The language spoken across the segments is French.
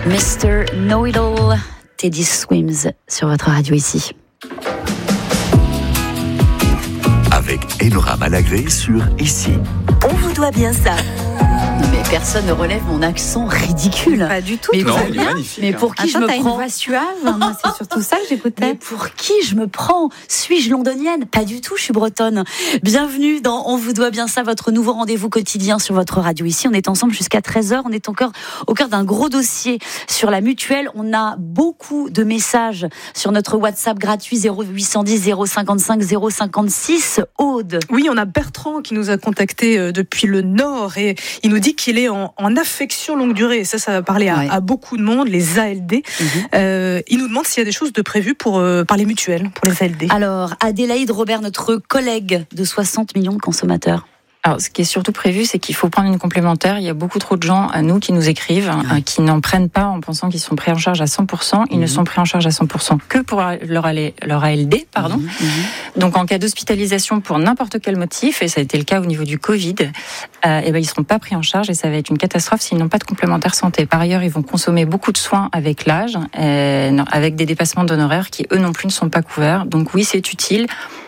Mr. Know-It-All, Teddy Swims sur votre radio ici. Avec Enora Malagré sur Ici. On vous doit bien ça. Mais personne ne relève mon accent ridicule. Pas du tout. Mais Non, très il est bien. magnifique. Mais pour qui je me t'as prends une voix suave. Moi, c'est surtout ça que j'écoutais. Mais pour qui je me prends? Suis-je londonienne? Pas du tout, je suis bretonne. Bienvenue dans On vous doit bien ça, votre nouveau rendez-vous quotidien sur votre radio ici. On est ensemble jusqu'à 13h. On est encore au cœur d'un gros dossier sur la mutuelle. On a beaucoup de messages sur notre WhatsApp gratuit 0810 055 056. Aude. Oui, on a Bertrand qui nous a contacté depuis le Nord et il nous dit qu'il est en affection longue durée. Et ça va parler à beaucoup de monde, les ALD. Il nous demande s'il y a des choses de prévues par les mutuelles, pour les ALD. Alors, Adélaïde Robert, notre collègue de 60 millions de consommateurs. Alors, ce qui est surtout prévu, c'est qu'il faut prendre une complémentaire. Il y a beaucoup trop de gens à nous qui nous écrivent, qui n'en prennent pas en pensant qu'ils sont pris en charge à 100%. Ils ne sont pris en charge à 100% que pour leur ALD, pardon. Donc, en cas d'hospitalisation pour n'importe quel motif, et ça a été le cas au niveau du Covid, ils seront pas pris en charge et ça va être une catastrophe s'ils n'ont pas de complémentaire santé. Par ailleurs, ils vont consommer beaucoup de soins avec l'âge, avec des dépassements d'honoraires qui, eux non plus, ne sont pas couverts. Donc oui, c'est utile.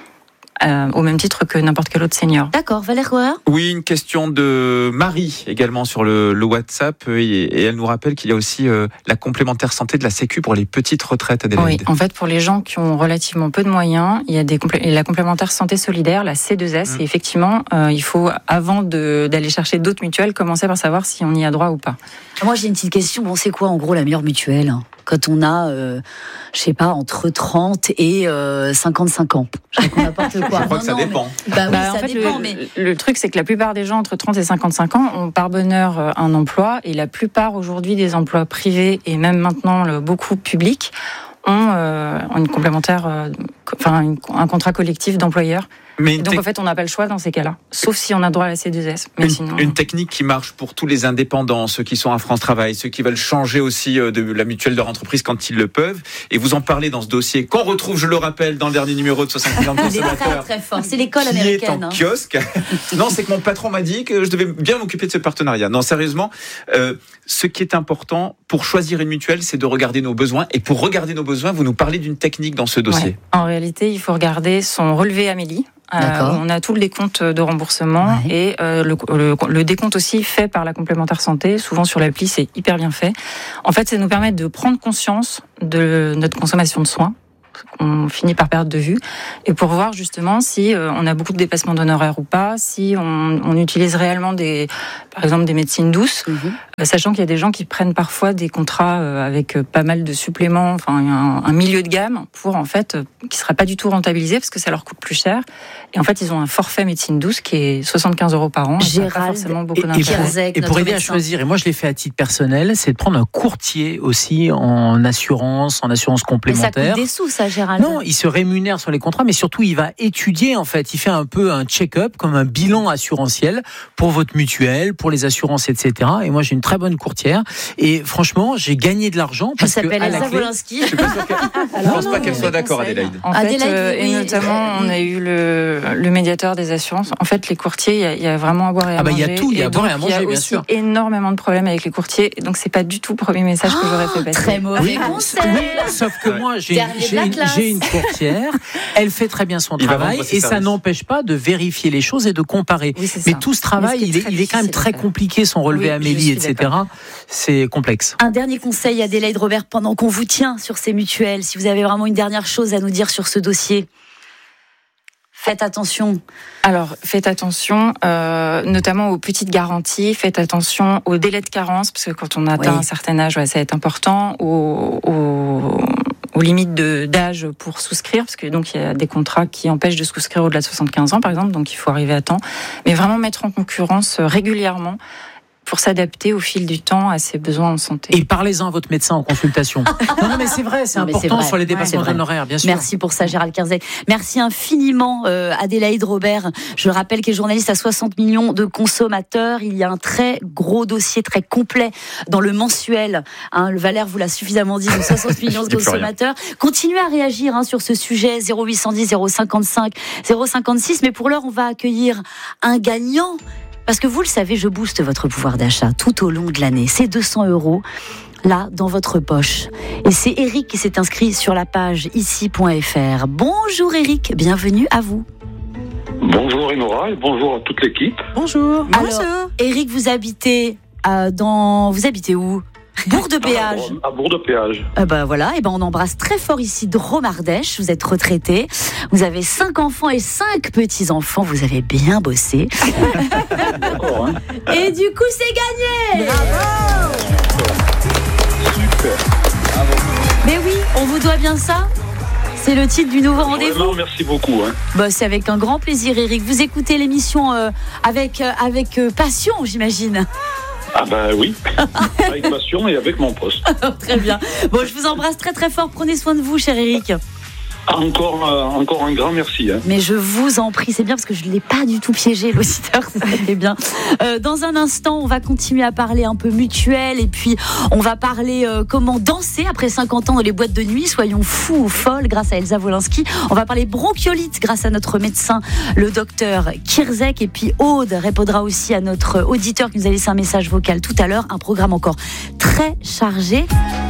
Au même titre que n'importe quel autre senior. D'accord, Valère Roer. Oui, une question de Marie également sur le WhatsApp et elle nous rappelle qu'il y a aussi la complémentaire santé de la Sécu pour les petites retraites, Adélaïde. Oui, en fait, pour les gens qui ont relativement peu de moyens, il y a la complémentaire santé solidaire, la C2S, et effectivement, il faut, avant d'aller chercher d'autres mutuelles, commencer par savoir si on y a droit ou pas. Moi, j'ai une petite question. Bon, c'est quoi, en gros, la meilleure mutuelle quand on a, je sais pas, entre 30 et 55 ans? Je sais qu'on n'importe quoi. Je crois que ça dépend. Bah oui, ça en fait, dépend. Le truc, c'est que la plupart des gens entre 30 et 55 ans ont par bonheur un emploi, et la plupart aujourd'hui des emplois privés et même maintenant beaucoup publics ont une complémentaire, un contrat collectif d'employeur. Mais donc en fait, on n'a pas le choix dans ces cas-là, sauf si on a droit à la C2S. Mais sinon... Une technique qui marche pour tous les indépendants, ceux qui sont à France Travail, ceux qui veulent changer aussi de la mutuelle de leur entreprise quand ils le peuvent. Et vous en parlez dans ce dossier qu'on retrouve, je le rappelle, dans le dernier numéro de 60 millions de consommateurs. Il est très très fort. C'est l'école américaine. Qui est en kiosque. Non, c'est que mon patron m'a dit que je devais bien m'occuper de ce partenariat. Non, sérieusement, ce qui est important pour choisir une mutuelle, c'est de regarder nos besoins. Et pour regarder nos besoins, vous nous parlez d'une technique dans ce dossier. Ouais. En réalité, il faut regarder son relevé Amélie. On a tout le décompte de remboursement et le décompte aussi fait par la complémentaire santé. Souvent sur l'appli, c'est hyper bien fait. En fait, ça nous permet de prendre conscience de notre consommation de soins qu'on finit par perdre de vue, et pour voir justement si on a beaucoup de dépassements d'honoraires ou pas, si on utilise réellement par exemple des médecines douces, sachant qu'il y a des gens qui prennent parfois des contrats avec pas mal de suppléments, enfin un milieu de gamme pour en fait qui sera pas du tout rentabilisé parce que ça leur coûte plus cher, et en fait ils ont un forfait médecine douce qui est 75 € par an. Gérald, pas forcément beaucoup d'intérêt. Et pour aider à choisir, et moi je l'ai fait à titre personnel, c'est de prendre un courtier aussi en assurance complémentaire. Mais ça coûte des sous, ça, Gérald. Non, il se rémunère sur les contrats, mais surtout il va étudier, en fait, il fait un peu un check-up, comme un bilan assurantiel pour votre mutuelle, pour les assurances, etc. Et moi j'ai une très bonne courtière, et franchement j'ai gagné de l'argent parce que s'appelle Elsa Wolinski. Je ne pense pas qu'elle soit d'accord, Adélaïde. En fait, et notamment on a eu le médiateur des assurances. En fait, les courtiers, il y a vraiment à boire et à manger. Il y a tout, il y a à boire et à manger, bien sûr. Il y a aussi énormément de problèmes avec les courtiers, donc c'est pas du tout le premier message que j'aurais fait passer. Très mauvais conseil. Oui, sauf que moi j'ai une courtière, elle fait très bien son travail, et ça n'empêche pas de vérifier les choses et de comparer. Oui, mais tout ce travail, il est quand même très compliqué, son relevé Amélie, etc. C'est complexe. Un dernier conseil, Adélaïde Robert, pendant qu'on vous tient sur ces mutuelles, si vous avez vraiment une dernière chose à nous dire sur ce dossier. Faites attention. Alors, faites attention, notamment aux petites garanties. Faites attention aux délais de carence, parce que quand on atteint un certain âge, ça va être important. Aux limites d'âge pour souscrire, parce que donc il y a des contrats qui empêchent de souscrire au-delà de 75 ans, par exemple, donc il faut arriver à temps. Mais vraiment mettre en concurrence régulièrement pour s'adapter au fil du temps à ses besoins en santé. Et parlez-en à votre médecin en consultation. non, mais c'est vrai, c'est important sur les dépassements d'honoraires, bien sûr. Merci pour ça, Gérald Kerzek. Merci infiniment, Adélaïde Robert. Je rappelle qu'elle est journaliste à 60 millions de consommateurs. Il y a un très gros dossier, très complet dans le mensuel. Le Valère vous l'a suffisamment dit, de 60 millions de consommateurs. Continuez à réagir sur ce sujet, 0810 055 056. Mais pour l'heure, on va accueillir un gagnant. Parce que vous le savez, je booste votre pouvoir d'achat tout au long de l'année. C'est 200 €. là, dans votre poche. Et c'est Eric qui s'est inscrit sur la page ici.fr. Bonjour Eric, bienvenue à vous. Bonjour Enora et bonjour à toute l'équipe. Bonjour. Alors, Eric, vous habitez où? Bourg-de-Péage. À Bourg-de-Péage. Voilà, et on embrasse très fort ici Dromardèche. Vous êtes retraité, vous avez 5 enfants et 5 petits-enfants, vous avez bien bossé. D'accord, hein. Et du coup, c'est gagné. Bravo. Super. Bravo. Mais oui, on vous doit bien ça. C'est le titre du nouveau rendez-vous. Vraiment, merci beaucoup. C'est avec un grand plaisir, Eric. Vous écoutez l'émission avec passion, j'imagine. Ah oui, avec passion et avec mon poste. Très bien. Je vous embrasse très très fort. Prenez soin de vous, cher Eric. Encore un grand merci. Mais je vous en prie, c'est bien parce que je ne l'ai pas du tout piégé, l'auditeur, c'est bien. Dans un instant, on va continuer à parler un peu mutuelle et puis on va parler comment danser après 50 ans dans les boîtes de nuit. Soyons fous ou folles grâce à Elsa Wolinski. On va parler bronchiolite grâce à notre médecin, le docteur Kirzek. Et puis Aude répondra aussi à notre auditeur qui nous a laissé un message vocal tout à l'heure. Un programme encore très chargé.